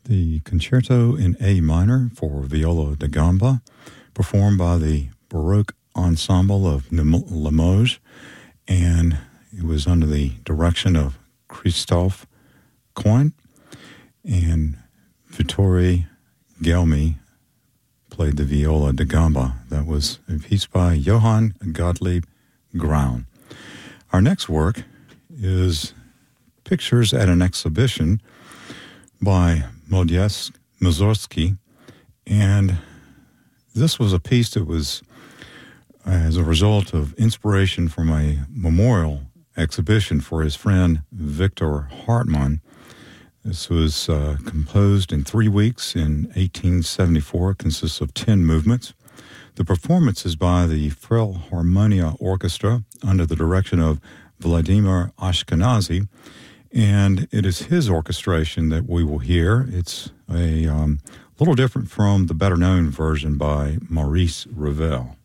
the Concerto in A minor for viola da gamba, performed by the Baroque Ensemble of Limoges, and it was under the direction of Christophe Coin, and Vittore Gelmi played the viola da gamba. That was a piece by Johann Gottlieb Graun. Our next work is Pictures at an Exhibition by Modest Mussorgsky, and this was a piece that was as a result of inspiration from a memorial exhibition for his friend Victor Hartmann. This was composed in 3 weeks in 1874. It consists of 10 movements. The performance is by the Philharmonia Orchestra under the direction of Vladimir Ashkenazy, and it is his orchestration that we will hear. It's a little different from the better-known version by Maurice Ravel.